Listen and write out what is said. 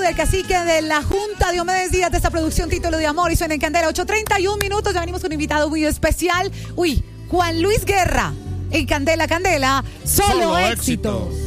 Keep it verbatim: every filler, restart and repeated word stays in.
del cacique de la Junta, Diomedes Díaz, de esta producción Título de Amor, y suena en Candela. ocho treinta y un minutos, ya venimos con un invitado muy especial. Uy, Juan Luis Guerra, en Candela, Candela, solo, solo éxitos. éxitos.